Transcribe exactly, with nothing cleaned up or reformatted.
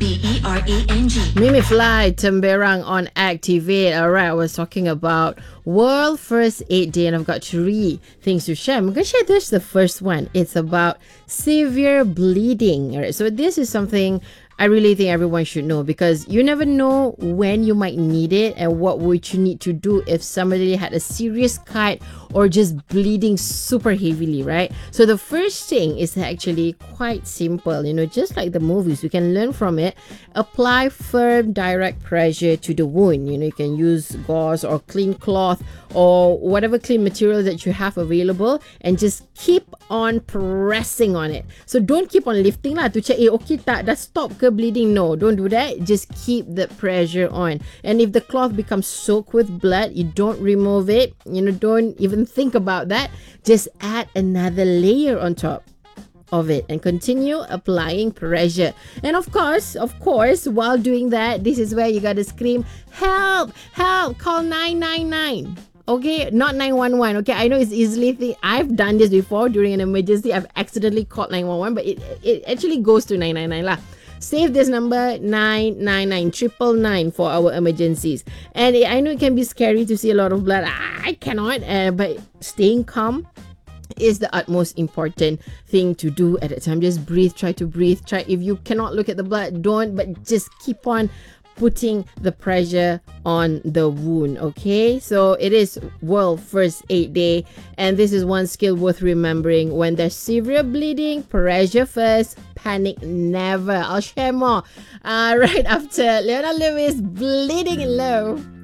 B E R E N G. Mimi Fly, Temberang on Activate. Alright, I was talking about World First Aid Day, and I've got three things to share. I'm going to share this, the first one. It's about severe bleeding. Alright, so this is something I really think everyone should know, because you never know when you might need it and what would you need to do if somebody had a serious cut or just bleeding super heavily, right? So the first thing is actually quite simple, you know, just like the movies, we can learn from it. Apply firm direct pressure to the wound. You know, you can use gauze or clean cloth or whatever clean material that you have available, and just keep on pressing on it. So don't keep on lifting lah to check, eh, okay tak, dah stop ke bleeding? No, don't do that. Just keep the pressure on. And if the cloth becomes soaked with blood, you don't remove it. You know, don't even think about that. Just add another layer on top of it and continue applying pressure. And of course, of course, while doing that, this is where you gotta scream, help, help, call nine nine nine. Okay, not nine one one. Okay, I know it's easily th- I've done this before during an emergency. I've accidentally called nine one one, but it, it actually goes to nine nine nine lah. Save this number, nine nine nine, triple nine, for our emergencies. And I know it can be scary to see a lot of blood. I cannot, uh, but staying calm is the utmost important thing to do at that time. Just breathe, try to breathe. Try, if you cannot look at the blood, don't, but just keep on putting the pressure on the wound. Okay, so it is World First Aid Day, and this is one skill worth remembering. When there's severe bleeding, pressure first, panic never. I'll share more uh, right after Leona Lewis, Bleeding in Love.